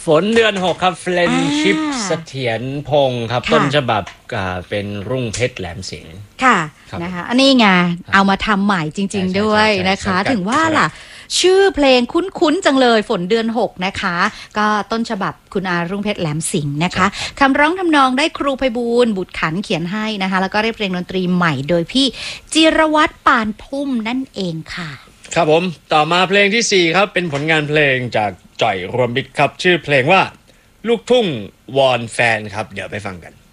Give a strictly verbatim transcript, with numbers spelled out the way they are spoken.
ฝนเดือนหกครับเฟรนชิพเสถียรพงศ์ครับต้นฉบับเป็นรุ่งเพชรแหลมสิงห์ค่ะนะคะอันนี้ไงเอามาทำใหม่จริงๆด้วยนะคะถึงว่าล่ะชื่อเพลงคุ้นๆจังเลยฝนเดือนหกนะคะก็ต้นฉบับคุณอารุ่งเพชรแหลมสิงห์นะคะคำร้องทำนองได้ครูไพบูลย์บุตรขันเขียนให้นะคะแล้วก็ได้เพลงดนตรีใหม่โดยพี่จิรวัตรปานพุ่มนั่นเองค่ะครับผมต่อมาเพลงที่สี่ครับเป็นผลงานเพลงจากจ่อยรวมมิตรครับชื่อเพลงว่าลูกทุ่งวอนแฟนครับเดี๋ยวไปฟังกัน